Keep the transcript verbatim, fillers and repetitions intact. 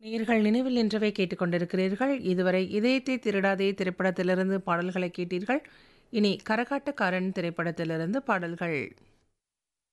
நேயர்கள் நினைவில் நின்றவை கேட்டுக்கொண்டிருக்கிறீர்கள். இதுவரை இதயத்தை திருடாதே திரைப்படத்திலிருந்து பாடல்களை கேட்டீர்கள். இனி கரகாட்டக்காரன் திரைப்படத்திலிருந்து பாடல்கள்.